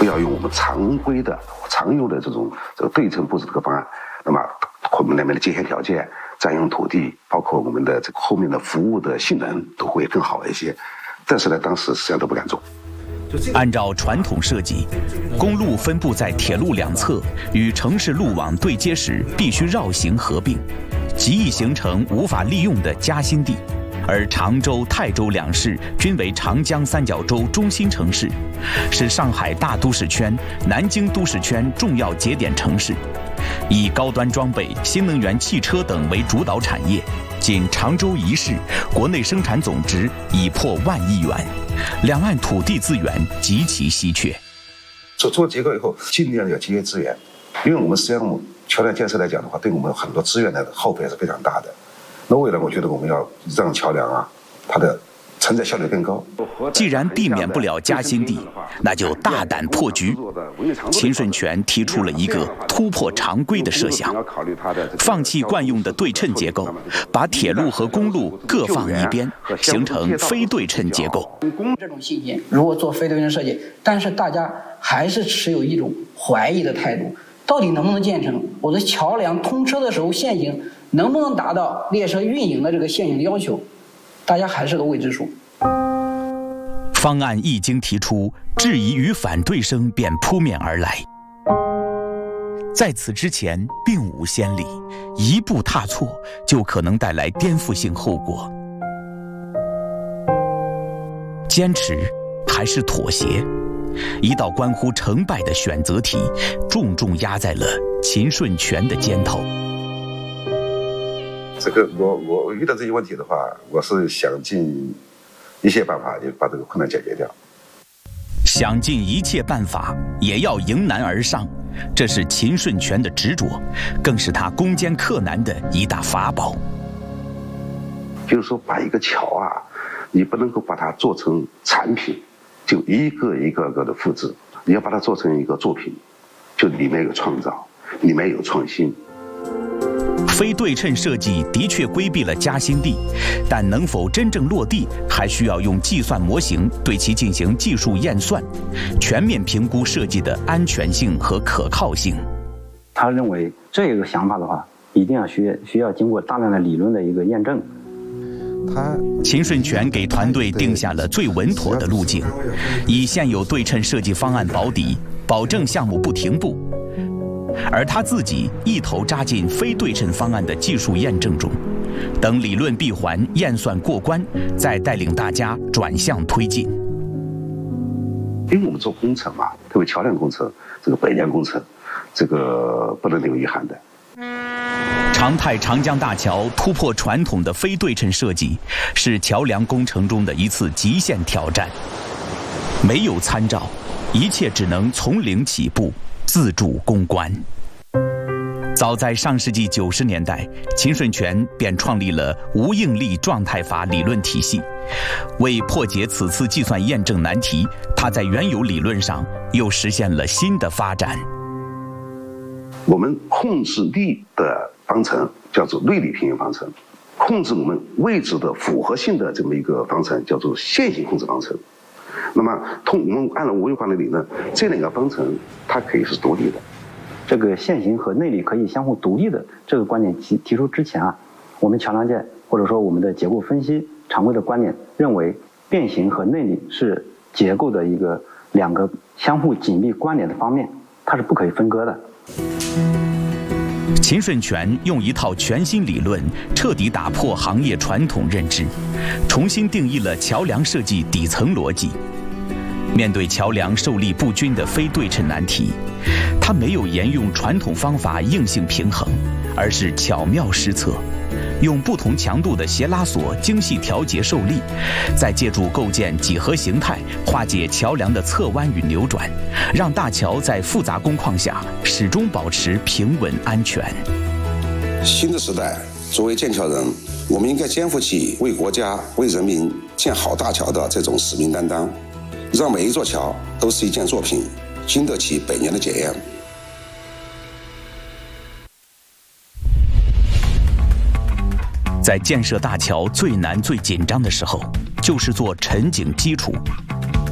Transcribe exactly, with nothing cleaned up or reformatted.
不要用我们常规的、常用的这种这个对称布置这个方案。那么我们那边的接线条件、占用土地，包括我们的这个后面的服务的性能都会更好一些。但是呢，当时实际上都不敢做。 按照传统设计，公路分布在铁路两侧，与城市路网对接时必须绕行合并，极易形成无法利用的夹心地。而常州、泰州两市均为长江三角洲中心城市，是上海大都市圈、南京都市圈重要节点城市，以高端装备、新能源汽车等为主导产业。仅常州一市，国内生产总值已破万亿元，两岸土地资源极其稀缺。 做做结构以后，尽量要节约资源，因为我们实际上桥梁建设来讲的话，对我们很多资源的耗费是非常大的。那未来我觉得我们要让桥梁啊，它的承载效率更高。 既然避免不了夹心地，那就大胆破局。秦顺全提出了一个突破常规的设想，放弃惯用的对称结构，把铁路和公路各放一边，形成非对称结构。 这种信心，如果做非对称设计，但是大家还是持有一种怀疑的态度，到底能不能建成？我的桥梁通车的时候限行能不能达到列车运营的这个限行的要求？大家还是个未知数。 方案一经提出，质疑与反对声便扑面而来。在此之前并无先例，一步踏错就可能带来颠覆性后果。坚持还是妥协？一道关乎成败的选择题，重重压在了秦顺全的肩头。 这个我我遇到这些问题的话，我是想尽一切办法，就把这个困难解决掉。 想尽一切办法，也要迎难而上，这是秦顺全的执着，更是他攻坚克难的一大法宝。 就是说，把一个桥啊，你不能够把它做成产品，就一个一个个的复制，你要把它做成一个作品，就里面有创造，里面有创新。 非对称设计的确规避了夹心地，但能否真正落地，还需要用计算模型对其进行技术验算，全面评估设计的安全性和可靠性。 他认为这个想法的话，一定要需需要经过大量的理论的一个验证。 他秦顺全给团队定下了最稳妥的路径，以现有对称设计方案保底，保证项目不停步。而他自己一头扎进非对称方案的技术验证中，等理论闭环验算过关，再带领大家转向推进。 因为我们做工程嘛，特别桥梁工程、这个北梁工程，这个不能留遗憾的。 长泰长江大桥突破传统的非对称设计，是桥梁工程中的一次极限挑战。没有参照，一切只能从零起步，自主攻关。早在上世纪九十年代，秦顺全便创立了无应力状态法理论体系。为破解此次计算验证难题，他在原有理论上又实现了新的发展。 我们控制力的方程叫做内力平衡方程，控制我们位置的复合性的这么一个方程叫做线性控制方程。那么，通我们按照无用化的理论，这两个方程它可以是独立的。 这个线性和内力可以相互独立的这个观点提提出之前啊，我们桥梁界或者说我们的结构分析常规的观点认为，变形和内力是结构的一个两个相互紧密关联的方面，它是不可以分割的。 秦顺全用一套全新理论，彻底打破行业传统认知，重新定义了桥梁设计底层逻辑。面对桥梁受力不均的非对称难题，他没有沿用传统方法硬性平衡，而是巧妙施策，用不同强度的斜拉锁精细调节受力，再借助构建几何形态化解桥梁的侧弯与扭转，让大桥在复杂工况下始终保持平稳安全。 新的时代，作为建桥人，我们应该肩负起为国家、为人民建好大桥的这种使命担当，让每一座桥都是一件作品，经得起百年的检验。 在建设大桥最难最紧张的时候，就是做沉井基础。